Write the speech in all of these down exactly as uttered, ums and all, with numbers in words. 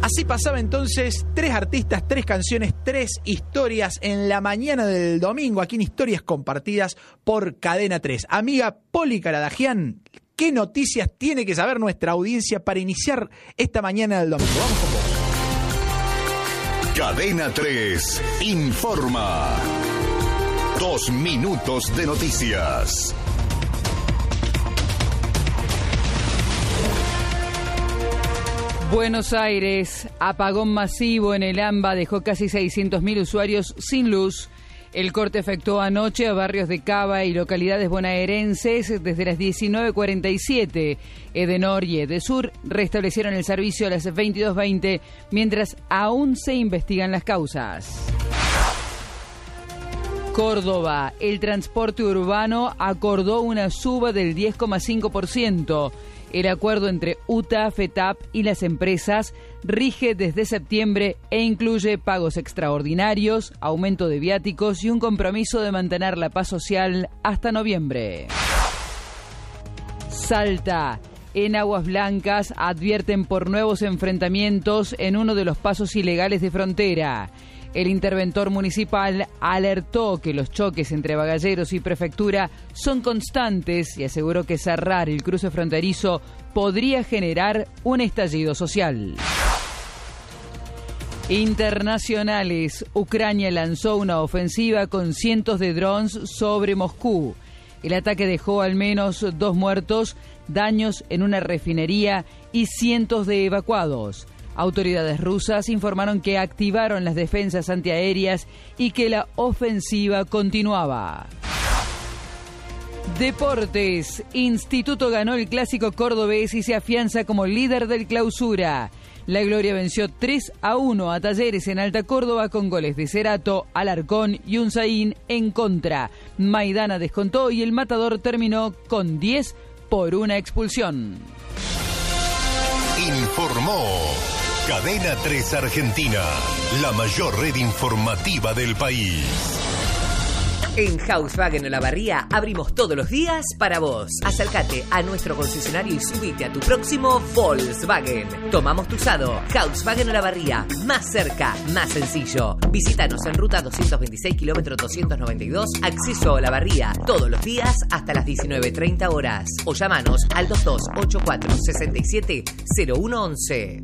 Así pasaba entonces tres artistas, tres canciones, tres historias en la mañana del domingo, aquí en Historias Compartidas por Cadena tres. Amiga Poli Caradagian, ¿qué noticias tiene que saber nuestra audiencia para iniciar esta mañana del domingo? Vamos con vos. Cadena tres informa. Dos minutos de noticias. Buenos Aires, apagón masivo en el AMBA dejó casi seiscientos mil usuarios sin luz. El corte afectó anoche a barrios de Cava y localidades bonaerenses desde las diecinueve cuarenta y siete. Edenor y Edesur restablecieron el servicio a las veintidós veinte, mientras aún se investigan las causas. Córdoba, el transporte urbano acordó una suba del diez coma cinco por ciento. El acuerdo entre U T A, FETAP y las empresas rige desde septiembre e incluye pagos extraordinarios, aumento de viáticos y un compromiso de mantener la paz social hasta noviembre. Salta. En Aguas Blancas advierten por nuevos enfrentamientos en uno de los pasos ilegales de frontera. El interventor municipal alertó que los choques entre bagalleros y prefectura son constantes y aseguró que cerrar el cruce fronterizo podría generar un estallido social. Internacionales. Ucrania lanzó una ofensiva con cientos de drones sobre Moscú. El ataque dejó al menos dos muertos, daños en una refinería y cientos de evacuados. Autoridades rusas informaron que activaron las defensas antiaéreas y que la ofensiva continuaba. Deportes. Instituto ganó el clásico cordobés y se afianza como líder del clausura. La Gloria venció tres a uno a Talleres en Alta Córdoba con goles de Cerato, Alarcón y Unzaín en contra. Maidana descontó y el Matador terminó con diez por una expulsión. Informó Cadena tres Argentina, la mayor red informativa del país. En Volkswagen Olavarría abrimos todos los días para vos. Acércate a nuestro concesionario y subite a tu próximo Volkswagen. Tomamos tu usado. Volkswagen Olavarría, más cerca, más sencillo. Visítanos en ruta doscientos veintiséis, kilómetro doscientos noventa y dos, acceso a Olavarría, todos los días hasta las diecinueve treinta horas. O llamanos al dos dos ocho cuatro seis siete cero uno once.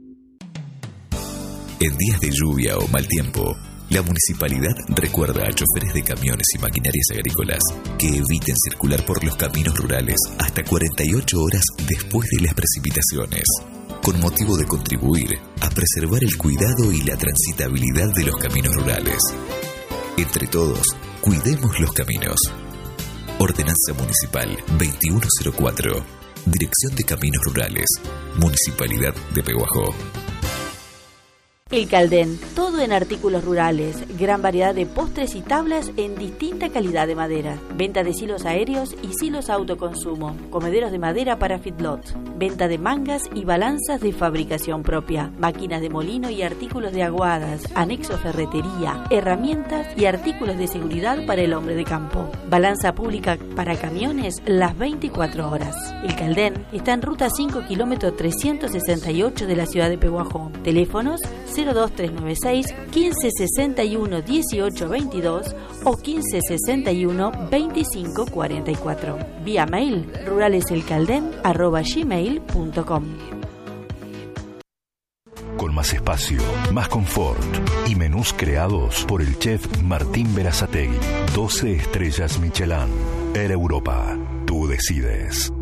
En días de lluvia o mal tiempo, la municipalidad recuerda a choferes de camiones y maquinarias agrícolas que eviten circular por los caminos rurales hasta cuarenta y ocho horas después de las precipitaciones, con motivo de contribuir a preservar el cuidado y la transitabilidad de los caminos rurales. Entre todos, cuidemos los caminos. Ordenanza Municipal veintiuno cero cuatro, Dirección de Caminos Rurales, Municipalidad de Pehuajó. El Caldén, todo en artículos rurales, gran variedad de postres y tablas en distinta calidad de madera, venta de silos aéreos y silos autoconsumo, comederos de madera para feedlots, venta de mangas y balanzas de fabricación propia, máquinas de molino y artículos de aguadas, anexo ferretería, herramientas y artículos de seguridad para el hombre de campo, balanza pública para camiones las veinticuatro horas. El Caldén está en ruta cinco, kilómetro trescientos sesenta y ocho de la ciudad de Pehuajó. Teléfonos cero dos tres nueve seis, quince sesenta y uno, dieciocho veintidós o quince sesenta y uno, veinticinco cuarenta y cuatro. Vía mail ruraleselcalden arroba gmail punto com. Con más espacio, más confort y menús creados por el chef Martín Berazategui. doce estrellas Michelin. Air Europa. Tú decides.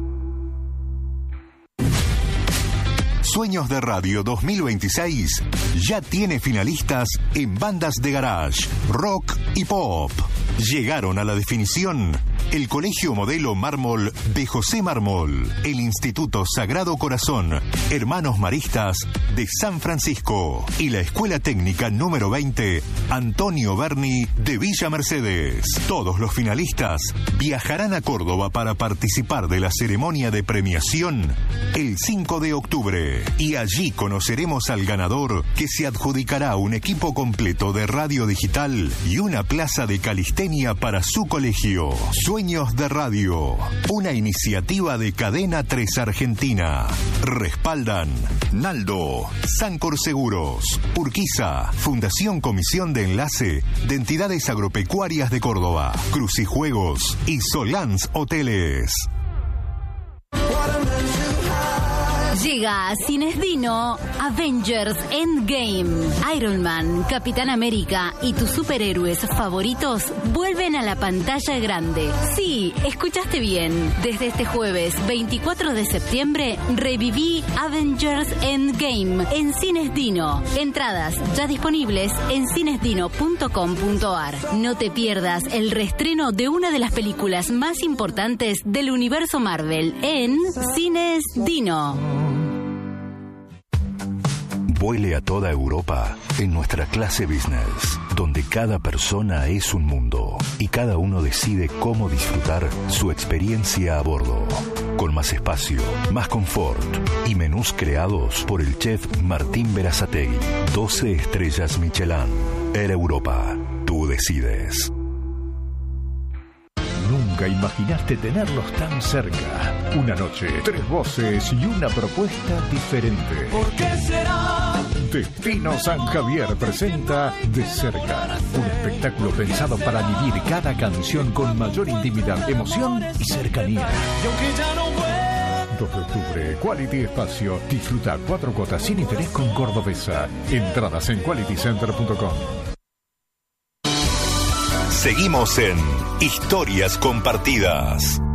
Sueños de Radio dos mil veintiséis ya tiene finalistas en bandas de garage, rock y pop. Llegaron a la definición el Colegio Modelo Mármol de José Mármol, el Instituto Sagrado Corazón, Hermanos Maristas de San Francisco y la Escuela Técnica número veinte, Antonio Berni de Villa Mercedes. Todos los finalistas viajarán a Córdoba para participar de la ceremonia de premiación el cinco de octubre. Y allí conoceremos al ganador, que se adjudicará un equipo completo de radio digital y una plaza de calistenia para su colegio. Su Sueños de Radio, una iniciativa de Cadena tres Argentina. Respaldan Naldo, Sancor Seguros, Urquiza, Fundación Comisión de Enlace de Entidades Agropecuarias de Córdoba, Crucijuegos y Solans Hoteles. Llega a Cines Dino Avengers Endgame. Iron Man, Capitán América y tus superhéroes favoritos vuelven a la pantalla grande. Sí, escuchaste bien. Desde este jueves veinticuatro de septiembre reviví Avengers Endgame en Cines Dino. Entradas ya disponibles en cinesdino punto com punto ar. No te pierdas el reestreno de una de las películas más importantes del universo Marvel en Cines Dino. Vuele a toda Europa en nuestra clase business, donde cada persona es un mundo y cada uno decide cómo disfrutar su experiencia a bordo. Con más espacio, más confort y menús creados por el chef Martín Berazategui. doce estrellas Michelin. Air Europa. Tú decides. Nunca imaginaste tenerlos tan cerca. Una noche, tres voces y una propuesta diferente. ¿Por qué será? Destino San Javier presenta De Cerca, un espectáculo pensado para vivir cada canción con mayor intimidad, emoción y cercanía. Y aunque ya no vuelva. dos de octubre, Quality Espacio. Disfruta cuatro cuotas sin interés con Cordobesa. Entradas en quality center punto com. Seguimos en Historias Compartidas.